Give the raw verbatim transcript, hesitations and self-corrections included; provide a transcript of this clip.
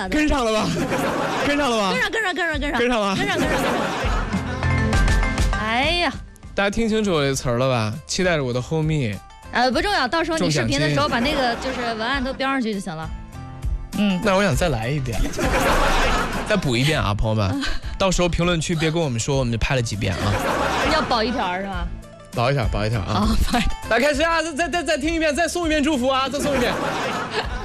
了， 跟上了吧？跟上了吧？ 跟上，跟上，跟上，跟上， 跟上了， 跟上，跟上，跟上。哎呀， 大家听清楚我这词儿了吧？期待着我的后密。 呃，不重要，到时候你视频的时候把那个就是文案都标上去就行了。嗯， 那我想再来一遍，再补一遍啊，朋友们，到时候评论区别跟我们说我们拍了几遍啊。 要保一条是吧？ 保一条，保一条啊！ 啊， 来开始啊！再再再再听一遍，再送一遍祝福啊！再送一遍。